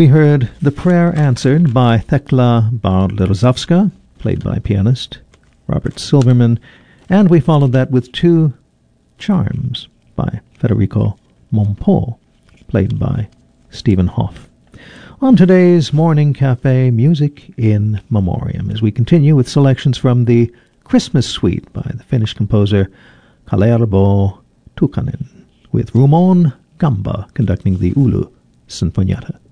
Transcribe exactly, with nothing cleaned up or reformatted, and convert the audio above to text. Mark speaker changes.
Speaker 1: We heard The Prayer Answered by Thekla Barlerzowska, played by pianist Robert Silverman, and we followed that with two Charms by Federico Mompò, played by Stephen Hoff. On today's Morning Cafe, music in memoriam, as we continue with selections from the Christmas Suite by the Finnish composer Kalervo Tukkanen, with Rumon Gamba conducting the Oulu Sinfonietta.